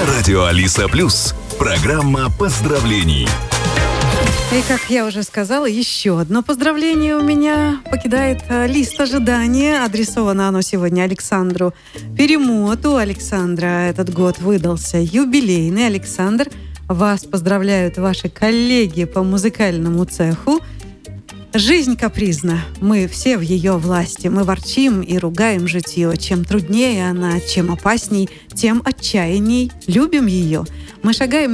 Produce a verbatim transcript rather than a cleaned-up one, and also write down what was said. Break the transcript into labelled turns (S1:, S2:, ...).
S1: На радио Алиса Плюс. Программа поздравлений.
S2: И, как я уже сказала, еще одно поздравление у меня покидает лист ожидания. Адресовано оно сегодня Александру Перемоту. У Александра этот год выдался юбилейный. Александр, вас поздравляют ваши коллеги по музыкальному цеху. Жизнь капризна. Мы все в ее власти. Мы ворчим и ругаем житье. Чем труднее она, чем опасней, тем отчаянней любим ее. Мы шагаем